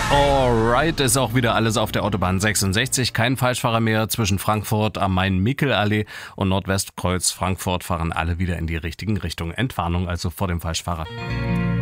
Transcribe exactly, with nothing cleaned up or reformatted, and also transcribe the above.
Alright, ist auch wieder alles auf der Autobahn sechsundsechzig. Kein Falschfahrer mehr. Zwischen Frankfurt am Main-Mickel-Allee und Nordwestkreuz Frankfurt fahren alle wieder in die richtigen Richtungen. Entwarnung also vor dem Falschfahrer.